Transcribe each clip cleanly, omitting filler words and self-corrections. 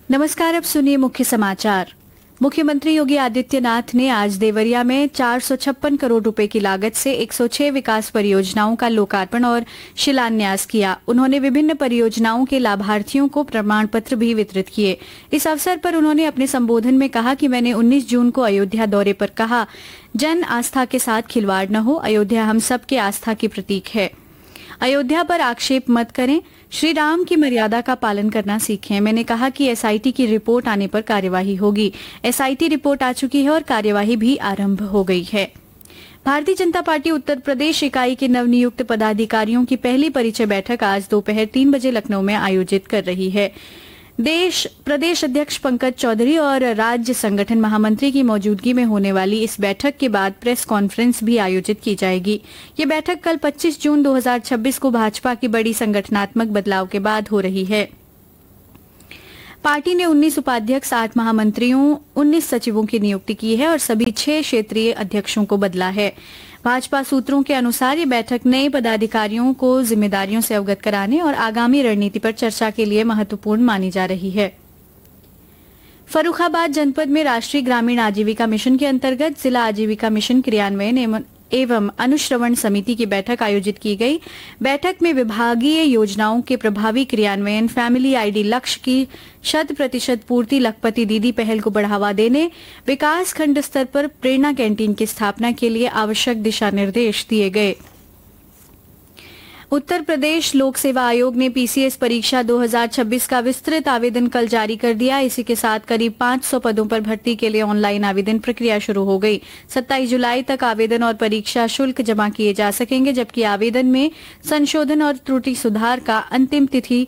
नमस्कार। अब सुनिए मुख्य समाचार। मुख्यमंत्री योगी आदित्यनाथ ने आज देवरिया में 456 करोड़ रुपए की लागत से 106 विकास परियोजनाओं का लोकार्पण और शिलान्यास किया। उन्होंने विभिन्न परियोजनाओं के लाभार्थियों को प्रमाण पत्र भी वितरित किए। इस अवसर पर उन्होंने अपने संबोधन में कहा कि मैंने 19 जून को अयोध्या दौरे पर कहा, जन आस्था के साथ खिलवाड़ न हो, अयोध्या हम सबके आस्था की प्रतीक है। अयोध्या पर आक्षेप मत करें, श्री राम की मर्यादा का पालन करना सीखें। मैंने कहा कि एसआईटी की रिपोर्ट आने पर कार्यवाही होगी। एसआईटी रिपोर्ट आ चुकी है और कार्यवाही भी आरंभ हो गई है। भारतीय जनता पार्टी उत्तर प्रदेश इकाई के नवनियुक्त पदाधिकारियों की पहली परिचय बैठक आज दोपहर 3 बजे लखनऊ में आयोजित कर रही है। प्रदेश अध्यक्ष पंकज चौधरी और राज्य संगठन महामंत्री की मौजूदगी में होने वाली इस बैठक के बाद प्रेस कॉन्फ्रेंस भी आयोजित की जाएगी। ये बैठक कल 25 जून 2026 को भाजपा की बड़ी संगठनात्मक बदलाव के बाद हो रही है। पार्टी ने 19 उपाध्यक्ष, 8 महामंत्रियों, 19 सचिवों की नियुक्ति की है और सभी 6 क्षेत्रीय अध्यक्षों को बदला है। भाजपा सूत्रों के अनुसार ये बैठक नए पदाधिकारियों को जिम्मेदारियों से अवगत कराने और आगामी रणनीति पर चर्चा के लिए महत्वपूर्ण मानी जा रही है। फर्रुखाबाद जनपद में राष्ट्रीय ग्रामीण आजीविका मिशन के अंतर्गत जिला आजीविका मिशन क्रियान्वयन एवं अनुश्रवण समिति की बैठक आयोजित की गई। बैठक में विभागीय योजनाओं के प्रभावी क्रियान्वयन, फैमिली आईडी लक्ष्य की 100% पूर्ति, लखपति दीदी पहल को बढ़ावा देने, विकास खंड स्तर पर प्रेरणा कैंटीन की स्थापना के लिए आवश्यक दिशा निर्देश दिए गए। उत्तर प्रदेश लोक सेवा आयोग ने पीसीएस परीक्षा 2026 का विस्तृत आवेदन कल जारी कर दिया। इसी के साथ करीब 500 पदों पर भर्ती के लिए ऑनलाइन आवेदन प्रक्रिया शुरू हो गई। 27 जुलाई तक आवेदन और परीक्षा शुल्क जमा किए जा सकेंगे, जबकि आवेदन में संशोधन और त्रुटि सुधार का अंतिम तिथि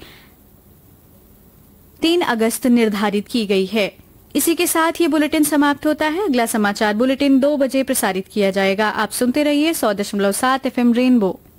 3 अगस्त निर्धारित की गई है। इसी के साथ ये बुलेटिन समाप्त होता है। अगला समाचार बुलेटिन 2 बजे प्रसारित किया जाएगा। आप सुनते रहिए 100.7 FM रेनबो।